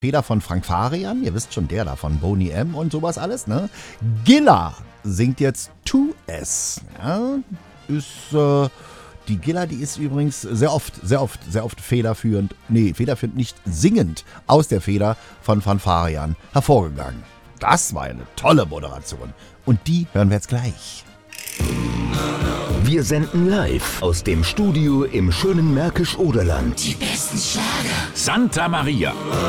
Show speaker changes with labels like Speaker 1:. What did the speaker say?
Speaker 1: Feder von Frank Farian, ihr wisst schon, der da von Boney M. und sowas alles, ne? Gilla singt jetzt 2S. Ja, die Gilla, die ist übrigens sehr oft federführend nicht singend aus der Feder von Farian hervorgegangen. Das war eine tolle Moderation. Und die hören wir jetzt gleich.
Speaker 2: Wir senden live aus dem Studio im schönen Märkisch-Oderland.
Speaker 3: Die besten Schlager.
Speaker 4: Santa Maria.